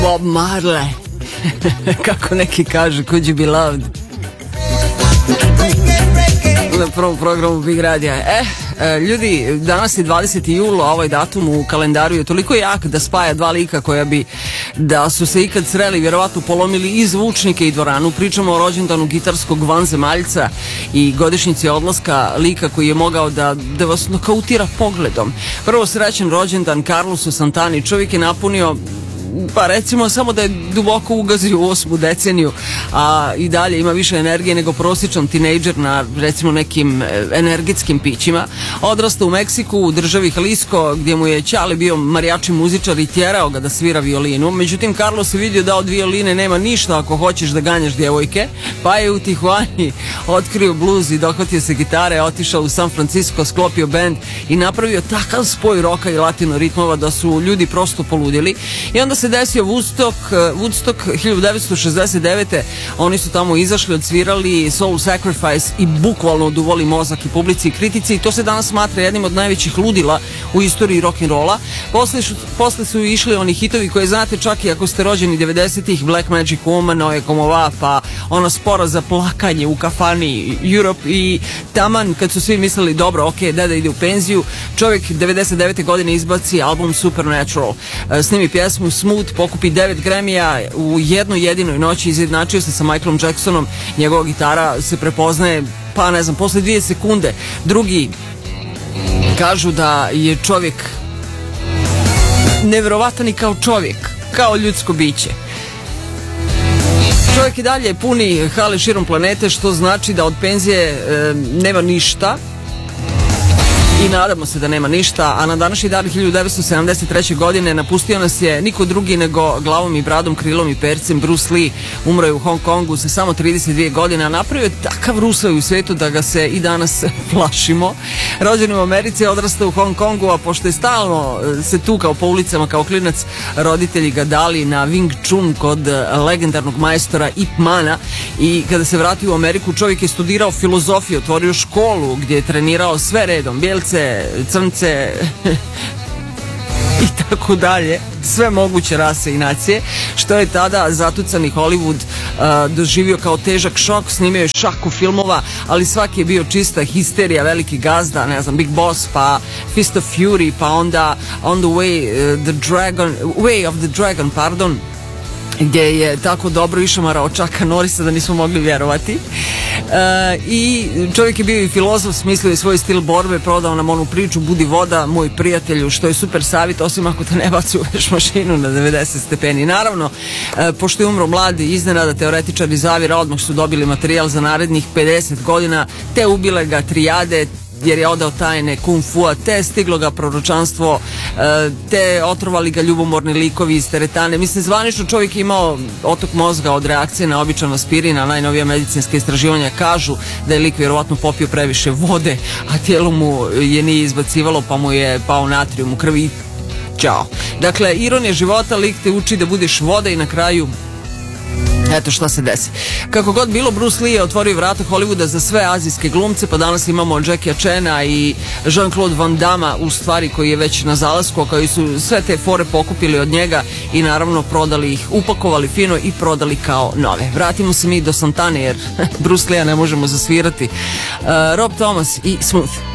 Bob Marley. Kako neki kažu, could you be loved? Na prvom programu Big Radija. Ljudi, danas je 20. jul, a ovaj datum u kalendaru je toliko jak da spaja dva lika koja bi, da su se ikad sreli, vjerovatno polomili i zvučnike i dvoranu. Pričamo o rođendanu gitarskog vanzemaljca i godišnjici odlaska lika koji je mogao da vas nokautira pogledom. Prvo, srećan rođendan Carlosu Santani. Čovjek je napunio, pa recimo samo da je duboko ugazio u 8. deceniju, a i dalje ima više energije nego prosječan tinejdžer na recimo nekim energetskim pićima. Odrastao u Meksiku, u državi Jalisco, gdje mu je ćale bio marijači muzičar i tjerao ga da svira violinu. Međutim, Carlos je vidio da od violine nema ništa ako hoćeš da ganjaš djevojke, pa je u Tijuani otkrio bluz i dohvatio se gitare, otišao u San Francisco, sklopio bend i napravio takav spoj roka i latino ritmova da su ljudi prosto poludjeli. I onda se desio Woodstock 1969. Oni su tamo izašli, odsvirali Soul Sacrifice i bukvalno oduvali mozak i publici i kritici, i to se danas smatra jednim od najvećih ludila u istoriji rock'n'rolla. Posle su išli oni hitovi koje znate čak i ako ste rođeni 90-ih, Black Magic Woman, Oje Komova, pa ona Spora za plakanje u kafani Europe, i taman kad su svi mislili dobro, ok, deda ide u penziju, čovjek 99. godine izbaci album Supernatural, snimi pjesmu Smooth, pokupi 9 Grammy-a u jednoj jedinoj noći, izjednačio se sa Michaelom Jacksonom, njegova gitara se prepoznaje, pa ne znam, posle 2 sekunde. Drugi kažu da je čovjek nevjerovatan i kao čovjek, kao ljudsko biće. Čovjek i dalje puni hale širom planete, što znači da od penzije nema ništa. I nadamo se da nema ništa, a na današnji dan 1973. godine napustio nas je niko drugi nego glavom i bradom, krilom i percem Bruce Lee. Umro je u Hong Kongu sa samo 32 godine, a napravio je takav rusvaj u svijetu da ga se i danas plašimo. Rođen u Americi, odrastao u Hong Kongu, a pošto je stalno se tukao po ulicama kao klinac, roditelji ga dali na Wing Chun kod legendarnog majstora Ip Mana, i kada se vratio u Ameriku čovjek je studirao filozofiju, otvorio školu gdje je trenirao sve redom, bijelce, crnce i tako dalje, sve moguće rase i nacije, što je tada zatucani Hollywood doživio kao težak šok. Snimio je šaku filmova, ali svaki je bio čista histerija, veliki gazda, ne znam, Big Boss, pa Fist of Fury, pa onda On the Way of the Dragon, pardon, gdje je tako dobro išamarao Chucka Norrisa da nismo mogli vjerovati. I čovjek je bio i filozof, smislio je svoj stil borbe, prodao nam onu priču Budi voda, moj prijatelju, što je super savjet, osim ako te ne baci u veš mašinu na 90 stepeni. Naravno, pošto je umro mladi, iznenada teoretičari zavjera odmah su dobili materijal za narednih 50 godina, te ubile ga trijade, jer je odao tajne kung fua, te stiglo ga proročanstvo, te otrovali ga ljubomorni likovi iz teretane. Mislim, zvanično čovjek je imao otok mozga od reakcije na običan aspirin, a najnovija medicinske istraživanja kažu da je lik vjerovatno popio previše vode, a tijelo mu je nije izbacivalo, pa mu je pao natrijum u krvi. Ćao. Dakle, ironija života, lik te uči da budeš voda i na kraju eto šta se desi. Kako god bilo, Bruce Lee je otvorio vrata Hollywooda za sve azijske glumce, pa danas imamo Jackie Chana i Jean-Claude Van Damme, u stvari koji je već na zalasku, koji su sve te fore pokupili od njega i naravno prodali ih, upakovali fino i prodali kao nove. Vratimo se mi do Santane jer Bruce Lee ne možemo zasvirati. Rob Thomas i Smooth.